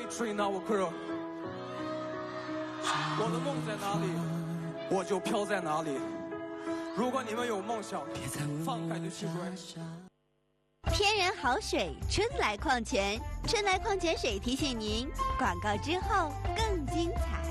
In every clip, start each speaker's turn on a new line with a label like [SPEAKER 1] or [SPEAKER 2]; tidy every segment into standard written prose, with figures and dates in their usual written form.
[SPEAKER 1] 吹那我歌。我的梦在哪里，我就飘在哪里。如果你们有梦想，放开就去追。
[SPEAKER 2] 天然好水，春来矿泉，春来矿泉水提醒您，广告之后更精彩。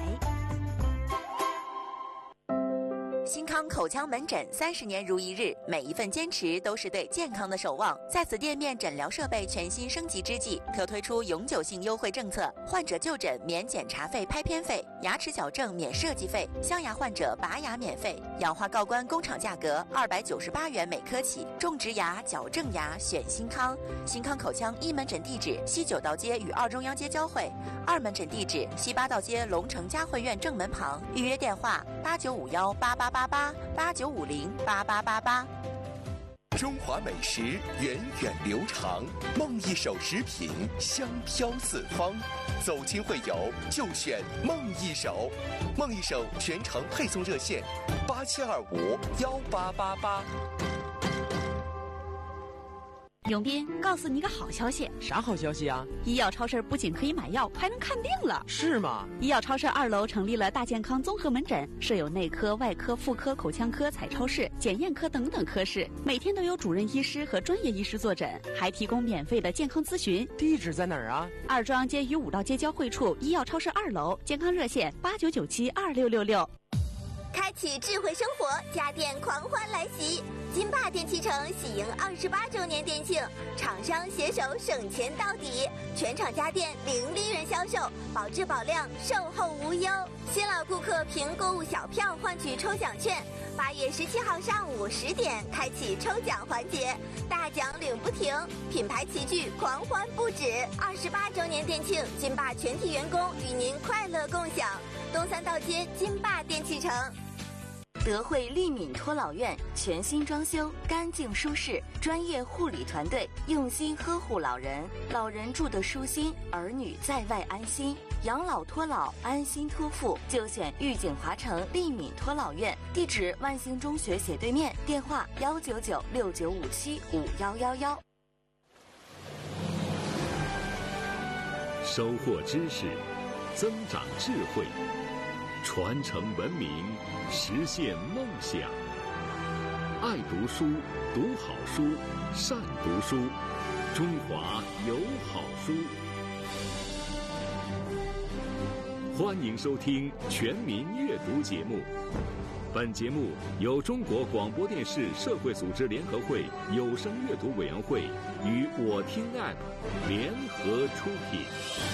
[SPEAKER 3] 新康口腔门诊30年如一日，每一份坚持都是对健康的守望。在此店面诊疗设备全新升级之际，特推出永久性优惠政策：患者就诊免检查费、拍片费，牙齿矫正免设计费，镶牙患者拔牙免费，氧化锆关工厂价格298元每颗起。种植牙、矫正牙选新康。新康口腔一门诊地址西9道街与2中央街交汇，2门诊地址西8道街龙城嘉汇苑正门旁。预约电话8951888889508888。
[SPEAKER 4] 中华美食源远流长，梦一手食品香飘四方。走亲会友就选梦一手，梦一手全程配送热线87251888。
[SPEAKER 5] 永斌，告诉你一个好消息。
[SPEAKER 6] 啥好消息啊？
[SPEAKER 5] 医药超市不仅可以买药，还能看病了。
[SPEAKER 6] 是吗？
[SPEAKER 5] 医药超市2楼成立了大健康综合门诊，设有内科、外科、妇科、口腔科、彩超室、检验科等等科室，每天都有主任医师和专业医师坐诊，还提供免费的健康咨询。
[SPEAKER 6] 地址在哪儿啊
[SPEAKER 5] ？2中央街与5道街交汇处，医药超市2楼，健康热线89972666。
[SPEAKER 2] 开启智慧生活，家电狂欢来袭！金霸电器城喜迎28周年店庆，厂商携手省钱到底，全场家电零利润销售，保质保量，售后无忧。新老顾客凭购物小票换取抽奖券，8月17号上午10点开启抽奖环节，大奖领不停，品牌齐聚，狂欢不止。28周年店庆，金霸全体员工与您快乐共享。东3道街金霸电器城。
[SPEAKER 3] 德惠利敏托老院全新装修，干净舒适，专业护理团队用心呵护老人，老人住得舒心，儿女在外安心。养老托老，安心托付，就选玉景华城利敏托老院，地址万兴中学斜对面，电话19969575111。
[SPEAKER 7] 收获知识，增长智慧，传承文明，实现梦想。爱读书，读好书，善读书，中华有好书。欢迎收听全民阅读节目。本节目由中国广播电视社会组织联合会有声阅读委员会与我听 App 联合出品。